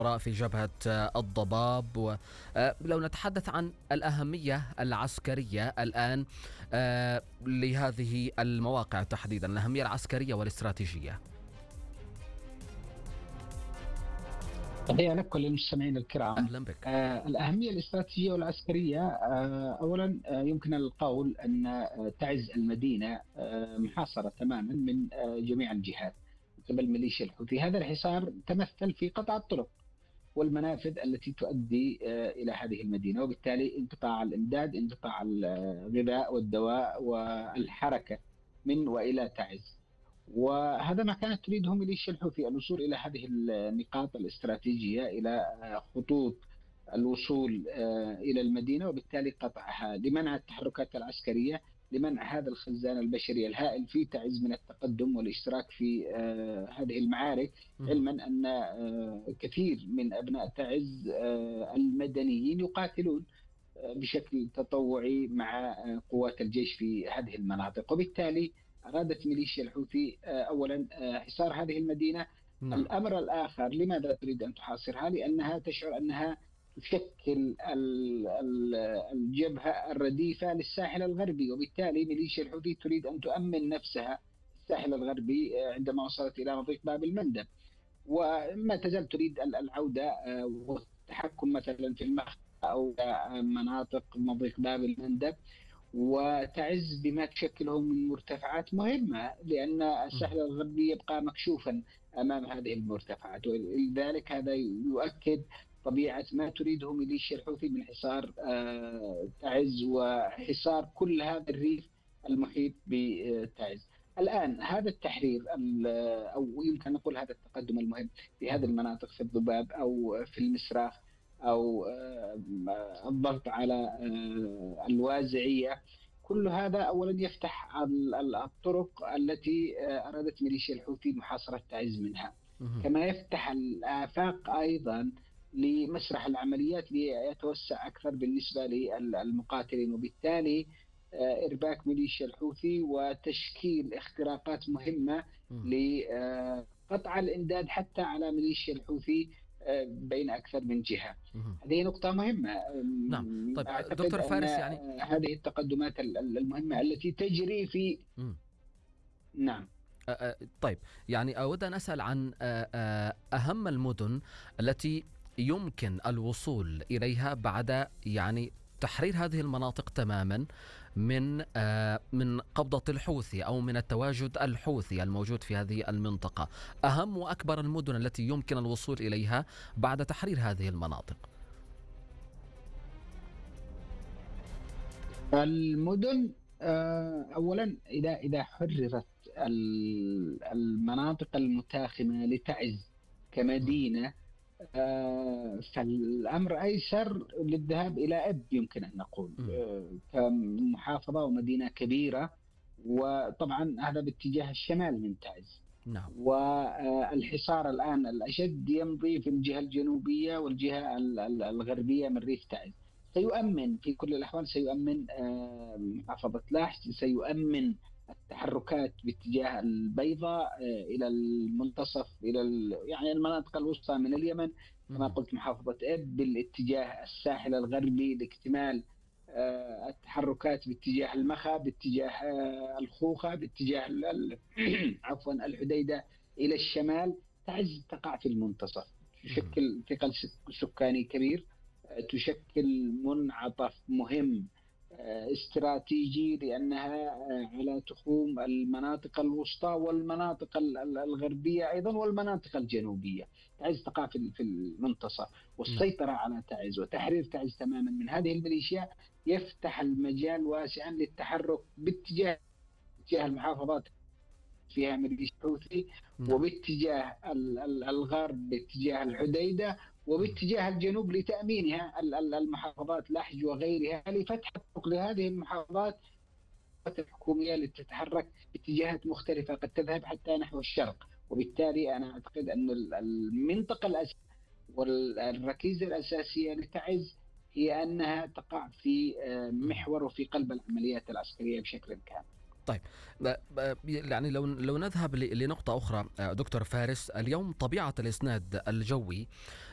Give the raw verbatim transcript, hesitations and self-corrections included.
في جبهة الضباب. ولو نتحدث عن الأهمية العسكرية الآن لهذه المواقع تحديدا، الأهمية العسكرية والاستراتيجية. تحية لك وللمستمعين الكرام. أهلا بك. آه الأهمية الاستراتيجية والعسكرية، آه أولا آه يمكن القول أن آه تعز المدينة آه محاصرة تماما من آه جميع الجهات قبل ميليشيا الحوثي. هذا الحصار تمثل في قطع الطرق والمنافذ التي تؤدي آه إلى هذه المدينة، وبالتالي انقطاع الإمداد، انقطاع الغذاء والدواء والحركة من وإلى تعز. وهذا ما كانت تريده ميليشيا الحوثي، الوصول إلى هذه النقاط الاستراتيجية، إلى خطوط الوصول إلى المدينة، وبالتالي قطعها لمنع التحركات العسكرية، لمنع هذا الخزان البشري الهائل في تعز من التقدم والاشتراك في هذه المعارك، علما أن كثير من أبناء تعز المدنيين يقاتلون بشكل تطوعي مع قوات الجيش في هذه المناطق. وبالتالي أرادت ميليشيا الحوثي أولا حصار هذه المدينة. نعم. الأمر الآخر، لماذا تريد أن تحاصرها؟ لأنها تشعر أنها تشكل الجبهة الرديفة للساحل الغربي، وبالتالي ميليشيا الحوثي تريد أن تؤمن نفسها الساحل الغربي عندما وصلت إلى مضيق باب المندب، وما تزال تريد العودة والتحكم مثلا في المخ أو مناطق مضيق باب المندب، وتعز بما تشكله من مرتفعات مهمة، لأن الساحل الغربي يبقى مكشوفا أمام هذه المرتفعات. ولذلك هذا يؤكد طبيعة ما تريده ميليشيا الحوثي من حصار تعز وحصار كل هذا الريف المحيط بتعز. الآن هذا التحرير، أو يمكن نقول هذا التقدم المهم في هذه المناطق، في الضباب أو في المسراخ أو الضغط على الوازعية، كل هذا أولا يفتح الطرق التي أرادت ميليشيا الحوثي محاصرة تعز منها، كما يفتح الآفاق أيضا لمسرح العمليات ليتوسع أكثر بالنسبة للمقاتلين، وبالتالي إرباك ميليشيا الحوثي وتشكيل اختراقات مهمة لقطع الإمداد حتى على ميليشيا الحوثي بين أكثر من جهة. هذه نقطة مهمة. نعم. طيب دكتور فارس، يعني هذه التقدمات المهمة التي تجري في م. نعم. طيب يعني أود أن أسأل عن أهم المدن التي يمكن الوصول إليها بعد يعني تحرير هذه المناطق تماما من من قبضة الحوثي أو من التواجد الحوثي الموجود في هذه المنطقة. أهم وأكبر المدن التي يمكن الوصول إليها بعد تحرير هذه المناطق. المدن أولا إذا إذا حررت المناطق المتاخمة لتعز كمدينة، آه فالأمر أيسر للذهاب إلى أب، يمكن أن نقول آه كمحافظة ومدينة كبيرة، وطبعا هذا باتجاه الشمال من تعز. نعم. والحصار الآن الأشد يمضي في الجهة الجنوبية والجهة الغربية من ريف تعز. سيؤمن في كل الأحوال، سيؤمن آه محافظة لاحج، سيؤمن التحركات باتجاه البيضاء إلى المنتصف، إلى يعني المناطق الوسطى من اليمن، كما قلت محافظة إب، بالاتجاه الساحل الغربي لاكتمال التحركات باتجاه المخا، باتجاه الخوخة، باتجاه عفوا الحديدة إلى الشمال. تعز تقع في المنتصف، تشكل ثقل سكاني كبير، تشكل منعطف مهم استراتيجي، لأنها على تخوم المناطق الوسطى والمناطق الغربية أيضا والمناطق الجنوبية. تعز تقع في المنتصف، والسيطرة على تعز وتحرير تعز تماما من هذه الميليشيا يفتح المجال واسعا للتحرك باتجاه المحافظات فيها ميليشيا الحوثي، وباتجاه الغرب باتجاه الحديدة، وباتجاه الجنوب لتأمينها المحافظات لاحج وغيرها، لفتح الطرق لهذه المحافظات الحكومية لتتحرك باتجاهات مختلفة قد تذهب حتى نحو الشرق. وبالتالي أنا أعتقد أن المنطقة الأساسية والركيزة الأساسية لتعز هي أنها تقع في محور وفي قلب العمليات العسكرية بشكل كامل. طيب يعني لو لو نذهب لنقطة أخرى دكتور فارس، اليوم طبيعة الإسناد الجوي